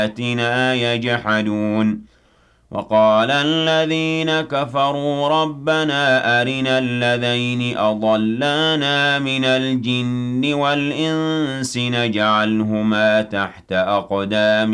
بِآيَاتِنَا يَجْحَدُونَ وَقَالَ الَّذِينَ كَفَرُوا رَبَّنَا أَرِنَا اللَّذَيْنِ أَضَلَّانَا مِنَ الْجِنِّ وَالْإِنسِ نَجْعَلْهُمَا تَحْتَ أَقْدَامِنَا